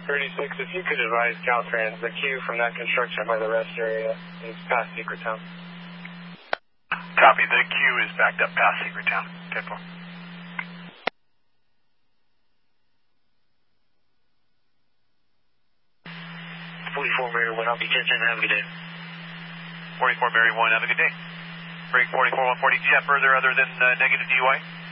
36, if you could advise Caltrans, the queue from that construction by the rest area is past Secret Town. Copy, the queue is backed up past Secret Town. 10-4. 44 Mary 1, I'll be 10-10, have a good day. 44 Mary 1, have a good day. Break 44 140, do you have further other than negative DUI?